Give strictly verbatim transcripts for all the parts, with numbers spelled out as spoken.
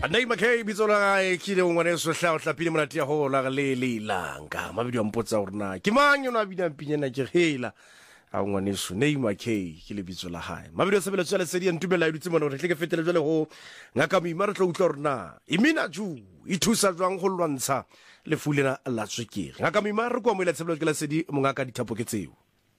Nei makhe bitsola ga ke le ngwane so hla o hlapile monate ya ho la le le langa mabidi wa mpotsa hore ke mang yona bina mpinyana ke hela a ngwane so nei makhe ke le bitsola hae mabidi wa sebele tswele sedi ntumela idutse mona re tleke fetele jwale ho ngaka mima re tlo utlwa rona imina ju e thusa jwang go lwantsha le fulena la tswekere ngaka mima re kwa mo ile tsebelo ke la sedi mongaka dithapo ke tseo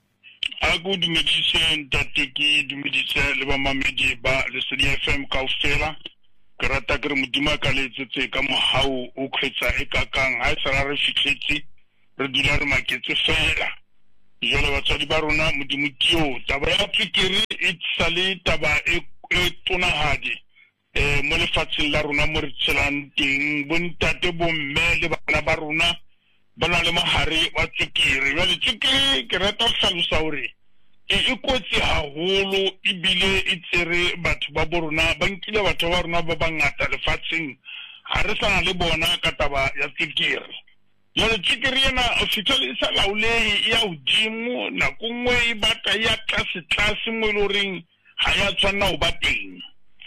a go dumedise ntate ke dumedise le ba mamedi ba le Sedi F M kaofela ke rata ke re modimo ka letsetse ka mohau o khwetsa e kakang ha tsara re fitlhetse re dula re maketse fela jole batswadi ba rona modimo tio taba ya tswekere e tsale taba e tonahadi eh mo lefatsheng la rona mo re tshelang teng bontate bomme le bana ba rona ba na le mahare wa tswekere jole tswekere ke rata go hlalosa hore e ikotsi haholo ibile e tsere batho ba borona ba nkile batho ba rona ba bangata lefatsheng ha re sana le bona ka taba ya tswekere jole tswekere yana o fitole sa laulei ya udimo na kungwe e bata ya tlase tlase mo loreng ha ya tshwana o ba teng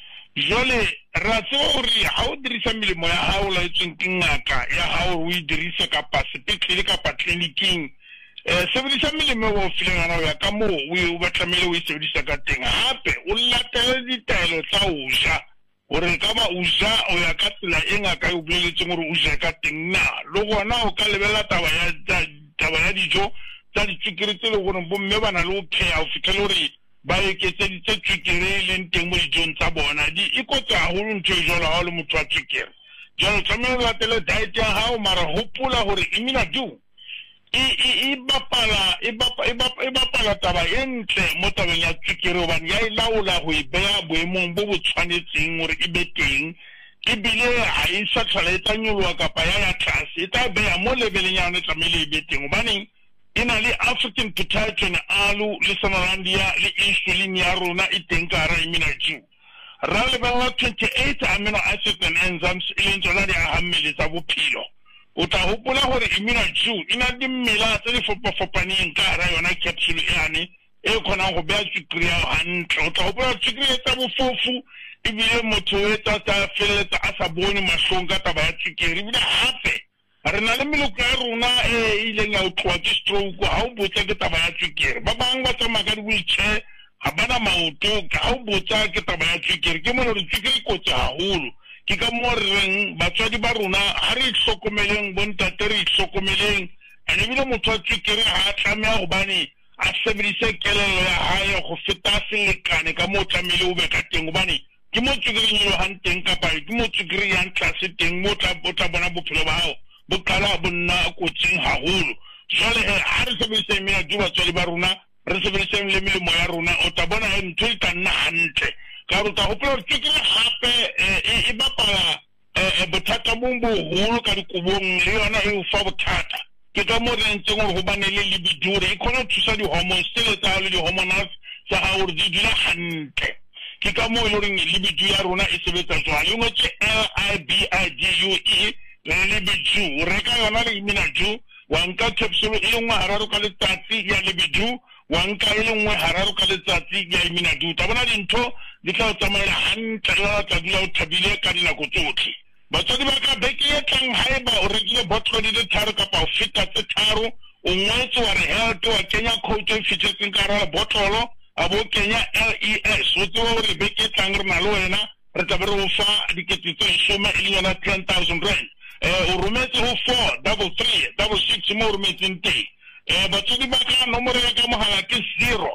jole ra tse hore ha o dirisa melemo ya hao la etseng ke ngaka ya hao o e dirisa ka sepetlele ka clinicing eh sebedisa melemo o filengana ya ka mo o ba tlamele o e sebedisa ka teng hape o latele ditaelo tsa o ja hore ka ba o ja o ya ka tsela e ngaka e boleletseng hore o ja ka teng na lo gona o ka lebela taba ya taba ya dijo tsa ditswekere tse le gore bomme bana le o phea o fitlhele hore ba eketse ditswekere le nteng mo dijong tsa bona di ikotsa haholo ntho e jalo ha o le motho wa tswekere jalo tlamehile o latele diet ya hao mara hopola hore imina du e e bapala e bapala taba e ntle mo tabeng ya tswekere hobane ya e laola go e beya boemong bo bo tshwanetseng gore e be teng ebile ha e sa tlhola e tanyolwa kapa ya ya tlase e tla beya mo leveleng ya yone tlamehile e be teng hobane e na le African potassium alu le sanarandia le insulin ya rona e teng ka hara imina ju ra lebella twenty-eight amino acids and enzymes e leng tsona di aha mmele tsa bophelo o tla hopola hore imina ju ina di mmela tse di fopafopaneng ka hara yona capsule yane e khona go beya tswekere ya hantle o tla hopola tswekere tsa bofofu ebile motho e tsa tsa feletsa a sa bone mahlong ka taba ya tswekere ebile hape re na le meloko ya rona e ileng ya utlwa ke stroke ha o botsa ke taba ya tswekere ba bang ba tsamaya ka di-wheelchair ha bana maoto ha o botsa ke taba ya tswekere ke mona re tswekere kotsi haholo ke ka mo reng batswadi ba rona ha re hlokomeleng bontate re hlokomeleng ene bile motho wa tswekere ha tlameha hobane a sebedise kelello ya hae go feta selekane ka mo tlamehile o be ka teng hobane ke mo tswekere nyelo hanteng kapa ke mo tswekere yang tlase teng mo tla bona bophelo ba hao bo qala bonna kotsing haholo jwale ha re sebedisa emela ju batswadi ba rona re sebedisa le melemo ya rona o tla bona ntho e ka nna hantle ka re tla hopola hore tswekere hape e bapala bothata bo boholo ka dikobong le yona e o fa bothata ke ka mo re ntseng gore go bane le libido e khona thusa di-hormones tse le tsa le di-hormonals tsa hao gore di dula hantle ke ka mo e le goreng libido ya rona e sebetsa jwang e ngwetse L I B I D U E le libido o reka yona le imina ju wa nka capsule e nngwe hararo ka letsatsi ya libido wa nka e nngwe hararo ka letsatsi ya imina ju ta bona dintho di tla tsamaela hantle la tla dula o thabile ka dinako tsotlhe batswadi ba ka beke e tlang haeba o rekile bottle di le tharo kapa o feta tse tharo o ngwetse wa re health wa kenya code e fitlhetseng ka hara bottle a bo kenya L E S o tsewa hore beke e tlang re na le wena re tla be re o fa dikete tse lesome e le yona ten thousand rand o rometse ho four double three double six mo rometseng teng eh batswadi ba ka nomoro ya ka mohala ke zero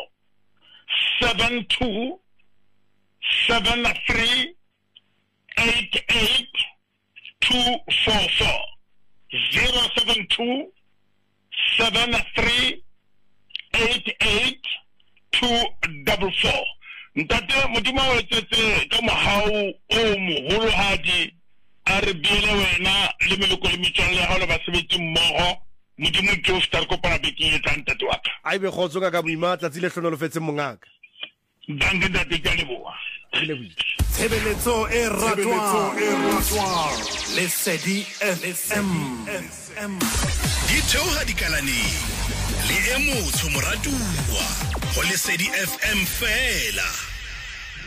seven two seven three eight eight two four four zero seven two seven three eight eight two double four ntate modimo wa tsetse ka mohau o moholo hadi a re bile wena le meloko le metswalle ha le ba sebetsi mmogo modimo ke o star kopana beke e tlang ntate wa ka a ibe khotso ka ka boima tlatsi le hlono lo fetse mongaka danke ntate ka leboa Tshebeletso e ratwang le Sedi F M di theoha dikalaneng le e motsho moratuwa go le Sedi F M fela.